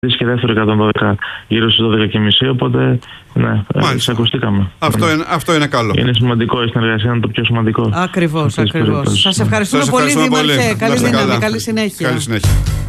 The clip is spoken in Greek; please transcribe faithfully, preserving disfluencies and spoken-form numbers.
και δεύτερο εκατόν δώδεκα γύρω στις δώδεκα και μισή, οπότε ναι, σε ακουστήκαμε. Αυτό, ναι. είναι, αυτό είναι καλό. Είναι σημαντικό, η συνεργασία είναι το πιο σημαντικό. Ακριβώς, ακριβώς. Σας ευχαριστούμε, Σας ευχαριστούμε πολύ, Δήμαρχε. Καλή δύναμη, καλή συνέχεια. Καλή συνέχεια.